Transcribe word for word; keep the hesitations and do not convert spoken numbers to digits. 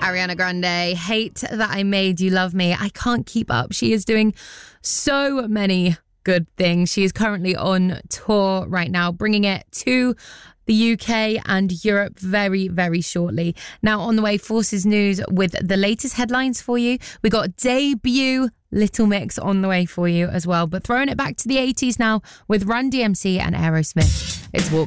Ariana Grande, Hate That I Made You Love Me. I can't keep up. She is doing so many good things. She is currently on tour right now, bringing it to the U K and Europe very, very shortly. Now, on the way, Forces News with the latest headlines for you. We got debut Little Mix on the way for you as well. But throwing it back to the eighties now with Run D M C and Aerosmith. It's Walk.